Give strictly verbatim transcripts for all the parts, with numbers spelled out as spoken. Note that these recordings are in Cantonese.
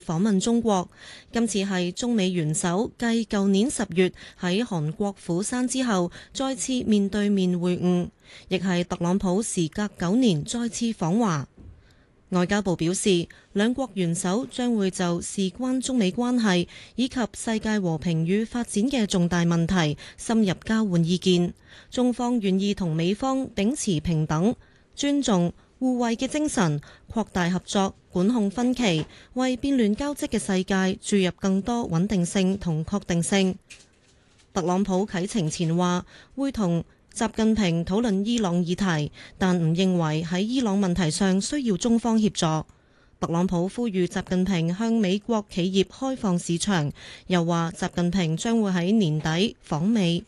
訪問中國，今次係中美元首繼舊年十月喺韓國釜山之後，再次面對面會晤，亦係特朗普時隔九年再次訪華。外交部表示，兩國元首將會就事關中美關係以及世界和平與發展嘅重大問題深入交換意見。中方願意同美方秉持平等、尊重、互惠嘅精神，擴大合作，管控分歧，為變亂交織嘅世界注入更多穩定性同確定性。特朗普啟程前話會同習近平討論伊朗議題，但唔認為喺伊朗問題上需要中方協助。特朗普呼籲習近平向美國企業開放市場，又話習近平將會喺年底訪美。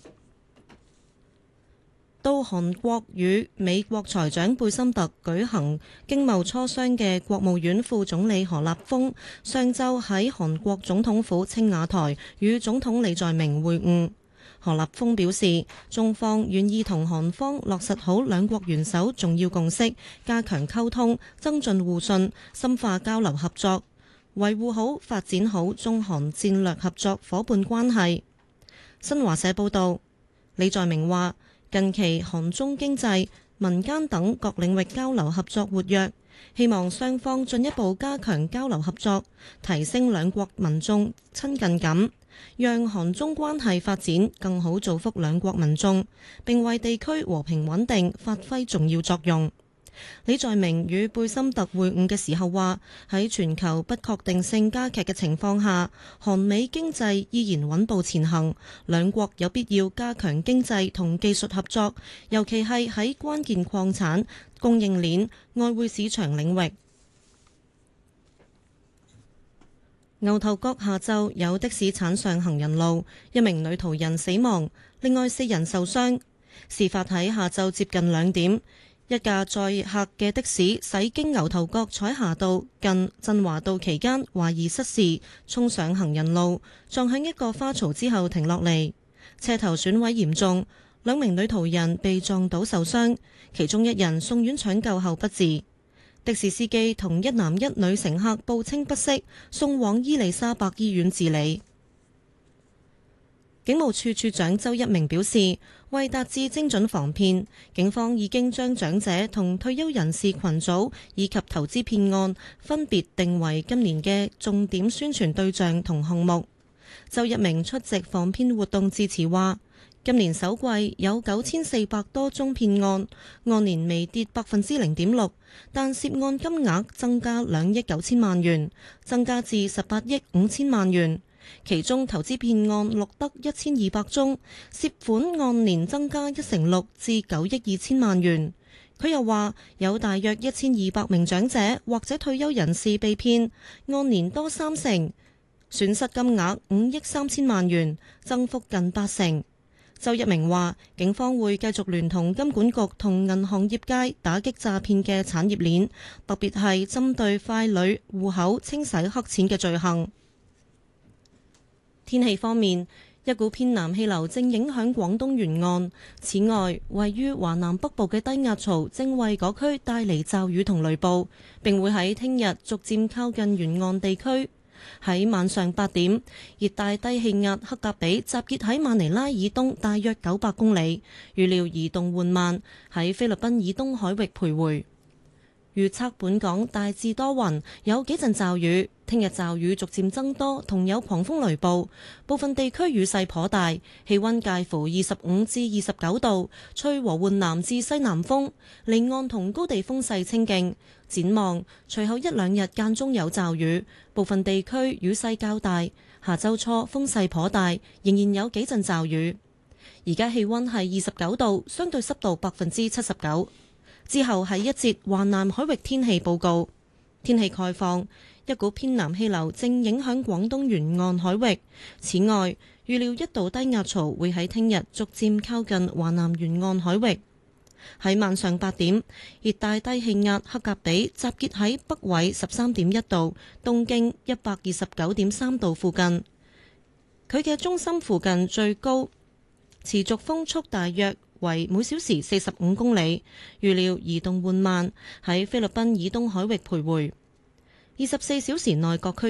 到韓國與美國財長貝森特舉行經貿磋商嘅國務院副總理何立峰，上晝喺韓國總統府青瓦台與總統李在明會晤。何立峰表示，中方願意同韓方落實好兩國元首重要共識，加強溝通，增進互信，深化交流合作，維護好發展好中韓戰略合作夥伴關係。新華社報道，李在明話，近期韓中經濟、民間等各領域交流合作活躍，希望雙方進一步加強交流合作，提升兩國民眾親近感，讓韓中關係發展更好造福兩國民眾，並為地區和平穩定發揮重要作用。李在明與貝森特會晤嘅時候話，喺全球不確定性加劇嘅情況下，韓美經濟依然穩步前行，兩國有必要加強經濟同技術合作，尤其係喺關鍵礦產、供應鏈、外匯市場領域。牛頭角下晝有的士鏟上行人路，一名女途人死亡，另外四人受傷。事發喺下晝接近兩點。一架載客嘅的，的士駛經牛頭角彩霞道近振華道期間，懷疑失事，衝上行人路，撞向一個花槽之後停落嚟，車頭損毀嚴重，兩名女途人被撞倒受傷，其中一人送院搶救後不治。的士司機同一男一女乘客報稱不適，送往伊利沙伯醫院治理。警務處處長周一鳴表示，為達至精準防騙，警方已經將長者同退休人士群組以及投資騙案分別定為今年嘅重點宣傳對象同項目。周一鳴出席防騙活動致辭話，今年首季有九千四百多宗騙案，按年微跌百分之零點六，但涉案金額增加兩億九千萬元，增加至十八億五千萬元。其中投資騙案錄得一千二百宗，涉款按年增加一成六至九億二千萬元。佢又話有大約一千二百名長者或者退休人士被騙，按年多三成，損失金額五億三千萬元，增幅近八成。周一鳴話，警方會繼續聯同金管局同銀行業界打擊詐騙嘅產業鏈，特別係針對傀儡戶口清洗黑錢嘅罪行。天氣方面，一股偏南氣流正影響廣東沿岸。此外，位於華南北部嘅低壓槽正為嗰區帶嚟驟雨同雷暴，並會喺聽日逐漸靠近沿岸地區。喺晚上八點，熱帶低氣壓克格比集結喺馬尼拉以東大約九百公里，預料移動緩慢，喺菲律賓以東海域徘徊。預測本港大致多雲，有幾陣驟雨。聽日驟雨逐漸增多，同有狂風雷暴，部分地區雨勢頗大。氣溫介乎二十五至二十九度，吹和緩南至西南風，離岸同高地風勢清勁。展望隨後一兩日間中有驟雨，部分地區雨勢較大。下周初風勢頗大，仍然有幾陣驟雨。而家氣溫係二十九度，相對濕度百分之七十九。之後係一節華南海域天氣報告。天氣概況，一股偏南氣流正影響廣東沿岸海域。此外，預料一道低壓槽會喺聽日逐漸靠近華南沿岸海域。喺晚上八點，熱帶低氣壓克格比集結喺北緯十三點一度、東經一百二十九點三度附近。佢嘅中心附近最高持續風速大約為每小時四十五公里，預料移動緩慢，喺菲律賓以東海域徘徊。 二十四小時內各區